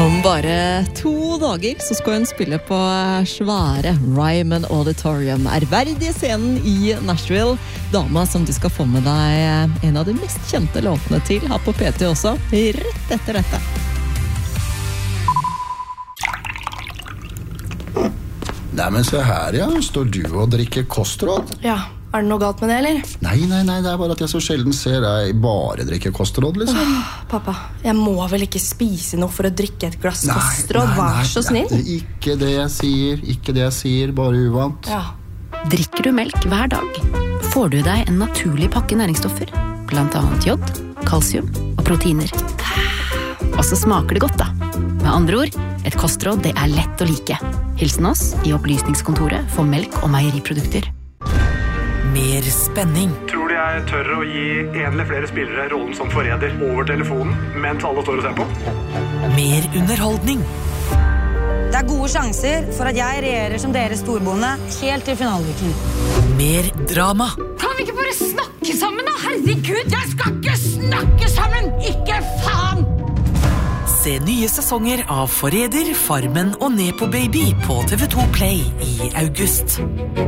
Om bare 2 dager så skal hun spille på svære Ryman Auditorium, ærverdige scenen i Nashville. Dama som du skal få med deg en av de mest kjente låtene til her på PT også, rett etter dette. Nei, men se her, ja. Står du og drikker kostråd? Ja, er det noe galt med det, eller? Nei, det er bare at jeg så sjelden ser deg bare drikke kostråd, liksom. Pappa, jeg må vel ikke spise noe for å drikke et glass kostråd, vær så snill. Ikke det jeg sier, bare uvant. Ja. Drikker du melk hver dag, får du deg en naturlig pakke næringsstoffer, blant annet jod, kalsium og proteiner. Og så smaker det godt da. Med andre ord, et kostråd det er lett å like. Hilsen oss i opplysningskontoret for melk og meieriprodukter. Mer spenning. Tror du jeg tør å gi en eller flere spillere rollen som forræder over telefonen mens alle står og ser på? Mer underholdning. Det er gode sjanser for at jeg regjerer som deres storbonde helt til finaleviken. Mer drama. Kan vi ikke bare snakke sammen da? Herregud, jeg skal ikke snakke sammen! Ikke faen! Se nye sesonger av Forræder, Farmen og Nepo Baby på TV2 Play i august.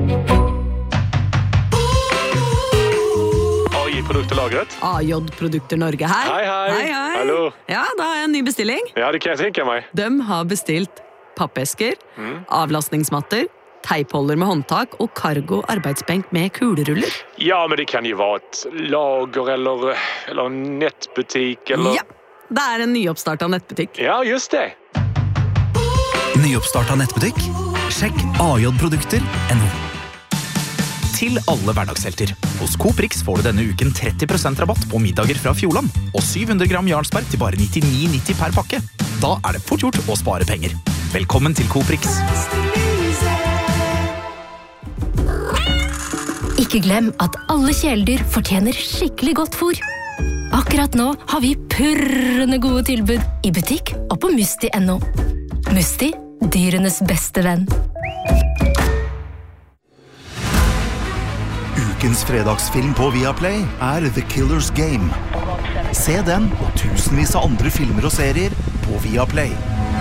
AI-produkter lagret. AJ-produkter Norge her. Hei. Hallo. Ja, da har jeg en ny bestilling. Ja, det kan jeg tenke meg. De har bestilt pappesker, avlastningsmatter, teipholder med håndtak og cargo arbeidsbenk med kuleruller. Ja, men det kan jo være et lager eller en nettbutikk eller... Ja, det er en nyoppstartet nettbutikk. Ja, just det. Nyoppstartet nettbutikk? Sjekk AJ-produkter.no. Til alle hverdagshelter. Hos Coop-Rix får du denne uken 30% rabatt på middager fra Fjordland, og 700 gram Jarlsberg til bare 99,90 per pakke. Da er det fort gjort å spare penger. Velkommen til Coop-Rix. Ikke glem at alle kjæledyr fortjener skikkelig godt fôr. Akkurat nå har vi purrende gode tilbud i butikk og på Musti.no. Musti, dyrenes beste venn. Ukens fredagsfilm på Viaplay er The Killer's Game. Se den og tusenvis av andre filmer og serier på Viaplay.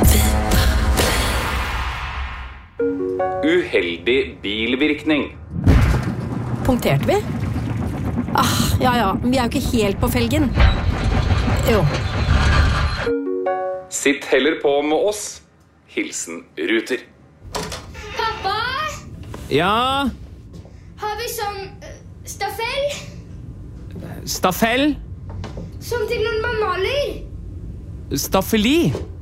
Uheldig bilvirkning. Punkterte vi? Ja, vi er jo ikke helt på felgen. Jo. Sitt heller på med oss. Hilsen Ruter. Pappa! Ja? Har vi sånn staffell? Staffell? Som til når man maler? Staffeli?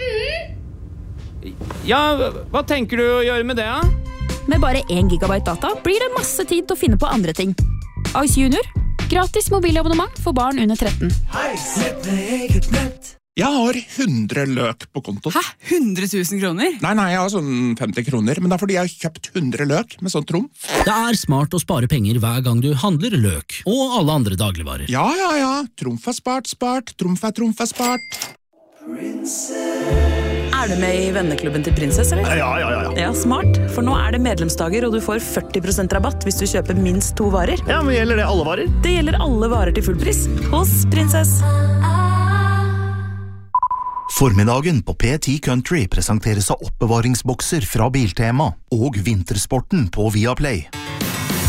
Ja, hva tenker du å gjøre med det, da? Med bare 1 gigabyte data blir det masse tid til å finne på andre ting. Ice Junior. Gratis mobilabonnement for barn under 13. Hei, sett med eget nett. Jeg har 100 løk på konto. Hæ? 100 000 kroner? Nei, jeg har sånn 50 kroner, men det er fordi jeg har kjøpt 100 løk med sånn trumf. Det er smart å spare penger hver gang du handler løk, og alle andre dagligvarer. Ja. Trumf er spart. Trumf er spart. Er du med i venneklubben til Prinsess, eller? Ja. Ja, smart. For nå er det medlemsdager, og du får 40% rabatt hvis du kjøper minst 2 varer. Ja, men gjelder det alle varer? Det gjelder alle varer til full pris hos Prinsess. Formiddagen på P10 Country presenteres av oppbevaringsbokser fra Biltema og Vintersporten på Viaplay.